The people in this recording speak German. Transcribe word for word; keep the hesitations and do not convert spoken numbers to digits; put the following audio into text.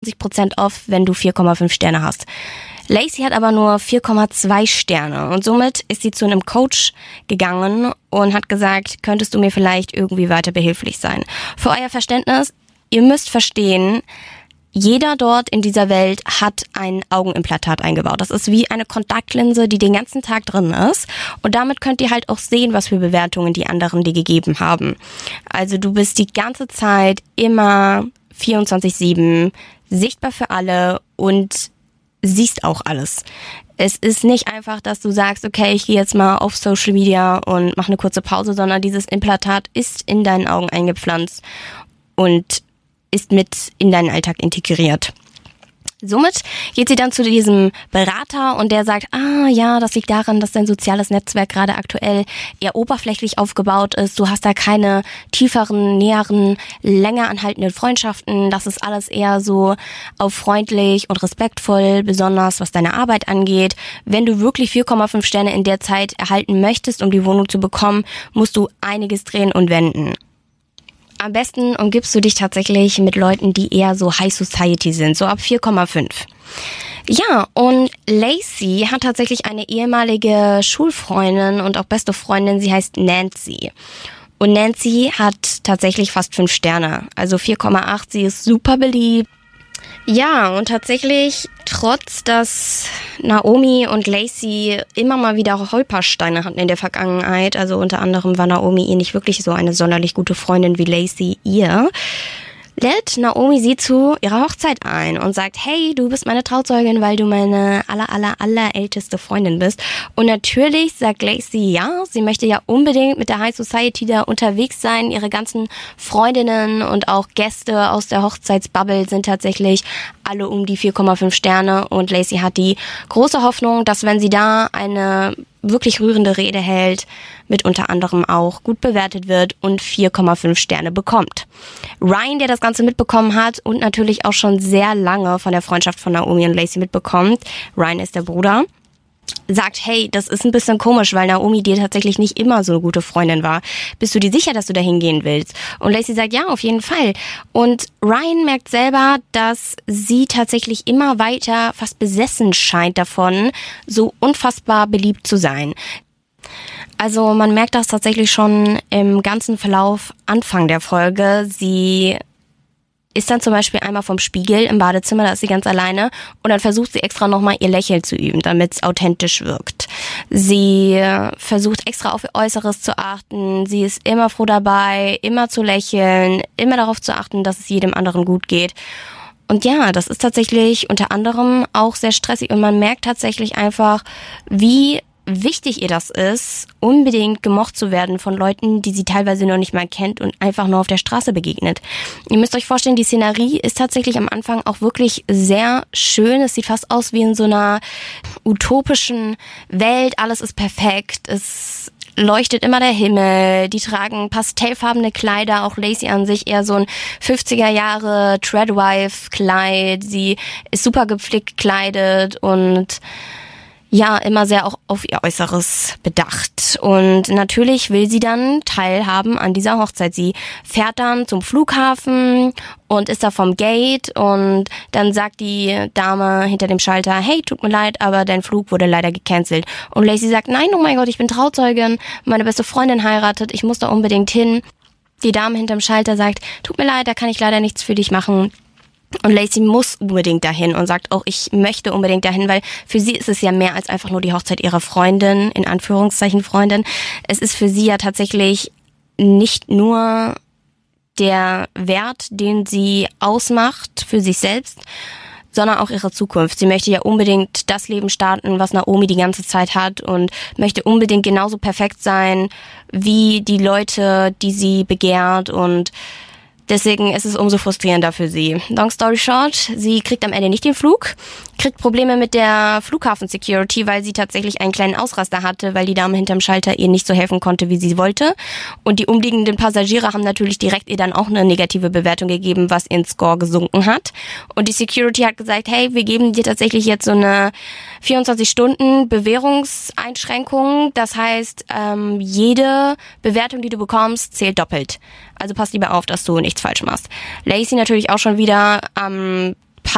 fünfundneunzig Prozent off, wenn du vier Komma fünf Sterne hast. Lacey hat aber nur vier Komma zwei Sterne und somit ist sie zu einem Coach gegangen und hat gesagt, könntest du mir vielleicht irgendwie weiter behilflich sein? Für euer Verständnis, ihr müsst verstehen, jeder dort in dieser Welt hat ein Augenimplantat eingebaut. Das ist wie eine Kontaktlinse, die den ganzen Tag drin ist. Und damit könnt ihr halt auch sehen, was für Bewertungen die anderen dir gegeben haben. Also du bist die ganze Zeit immer vierundzwanzig sieben sichtbar für alle und siehst auch alles. Es ist nicht einfach, dass du sagst, okay, ich gehe jetzt mal auf Social Media und mache eine kurze Pause, sondern dieses Implantat ist in deinen Augen eingepflanzt und ist mit in deinen Alltag integriert. Somit geht sie dann zu diesem Berater und der sagt, ah ja, das liegt daran, dass dein soziales Netzwerk gerade aktuell eher oberflächlich aufgebaut ist. Du hast da keine tieferen, näheren, länger anhaltenden Freundschaften. Das ist alles eher so auf freundlich und respektvoll, besonders was deine Arbeit angeht. Wenn du wirklich vier Komma fünf Sterne in der Zeit erhalten möchtest, um die Wohnung zu bekommen, musst du einiges drehen und wenden. Am besten umgibst du dich tatsächlich mit Leuten, die eher so High Society sind, so ab vier Komma fünf. Ja, und Lacey hat tatsächlich eine ehemalige Schulfreundin und auch beste Freundin, sie heißt Nancy. Und Nancy hat tatsächlich fast fünf Sterne, also vier Komma acht, sie ist super beliebt. Ja, und tatsächlich, trotz dass Naomi und Lacey immer mal wieder Holpersteine hatten in der Vergangenheit, also unter anderem war Naomi ihr nicht wirklich so eine sonderlich gute Freundin wie Lacey ihr, lädt Naomi sie zu ihrer Hochzeit ein und sagt, hey, du bist meine Trauzeugin, weil du meine aller, aller, aller älteste Freundin bist. Und natürlich sagt Lacey ja, sie möchte ja unbedingt mit der High Society da unterwegs sein. Ihre ganzen Freundinnen und auch Gäste aus der Hochzeitsbubble sind tatsächlich alle um die vier Komma fünf Sterne. Und Lacey hat die große Hoffnung, dass wenn sie da eine wirklich rührende Rede hält, mit unter anderem auch gut bewertet wird und vier Komma fünf Sterne bekommt. Ryan, der das Ganze mitbekommen hat und natürlich auch schon sehr lange von der Freundschaft von Naomi und Lacey mitbekommt, Ryan ist der Bruder, sagt, hey, das ist ein bisschen komisch, weil Naomi dir tatsächlich nicht immer so eine gute Freundin war. Bist du dir sicher, dass du da hingehen willst? Und Lacey sagt, ja, auf jeden Fall. Und Ryan merkt selber, dass sie tatsächlich immer weiter fast besessen scheint davon, so unfassbar beliebt zu sein. Also man merkt das tatsächlich schon im ganzen Verlauf Anfang der Folge. Sie ist dann zum Beispiel einmal vom Spiegel im Badezimmer, da ist sie ganz alleine und dann versucht sie extra nochmal ihr Lächeln zu üben, damit es authentisch wirkt. Sie versucht extra auf ihr Äußeres zu achten, sie ist immer froh dabei, immer zu lächeln, immer darauf zu achten, dass es jedem anderen gut geht. Und ja, das ist tatsächlich unter anderem auch sehr stressig und man merkt tatsächlich einfach, wie wichtig ihr das ist, unbedingt gemocht zu werden von Leuten, die sie teilweise noch nicht mal kennt und einfach nur auf der Straße begegnet. Ihr müsst euch vorstellen, die Szenerie ist tatsächlich am Anfang auch wirklich sehr schön. Es sieht fast aus wie in so einer utopischen Welt. Alles ist perfekt. Es leuchtet immer der Himmel. Die tragen pastellfarbene Kleider. Auch Lacey an sich eher so ein fünfziger Jahre Treadwife-Kleid. Sie ist super gepflegt gekleidet und ja, immer sehr auch auf ihr Äußeres bedacht. Und natürlich will sie dann teilhaben an dieser Hochzeit. Sie fährt dann zum Flughafen und ist da vom Gate und dann sagt die Dame hinter dem Schalter, hey, tut mir leid, aber dein Flug wurde leider gecancelt. Und Lacey sagt, nein, oh mein Gott, ich bin Trauzeugin, meine beste Freundin heiratet, ich muss da unbedingt hin. Die Dame hinterm Schalter sagt, tut mir leid, da kann ich leider nichts für dich machen. Und Lacey muss unbedingt dahin und sagt auch, ich möchte unbedingt dahin, weil für sie ist es ja mehr als einfach nur die Hochzeit ihrer Freundin, in Anführungszeichen Freundin. Es ist für sie ja tatsächlich nicht nur der Wert, den sie ausmacht für sich selbst, sondern auch ihre Zukunft. Sie möchte ja unbedingt das Leben starten, was Naomi die ganze Zeit hat und möchte unbedingt genauso perfekt sein wie die Leute, die sie begehrt und deswegen ist es umso frustrierender für sie. Long story short, sie kriegt am Ende nicht den Flug, kriegt Probleme mit der Flughafen-Security, weil sie tatsächlich einen kleinen Ausraster hatte, weil die Dame hinterm Schalter ihr nicht so helfen konnte, wie sie wollte. Und die umliegenden Passagiere haben natürlich direkt ihr dann auch eine negative Bewertung gegeben, was ihren Score gesunken hat. Und die Security hat gesagt, hey, wir geben dir tatsächlich jetzt so eine vierundzwanzig Stunden Bewährungseinschränkung. Das heißt, ähm, jede Bewertung, die du bekommst, zählt doppelt. Also pass lieber auf, dass du nichts falsch machst. Lacey natürlich auch schon wieder am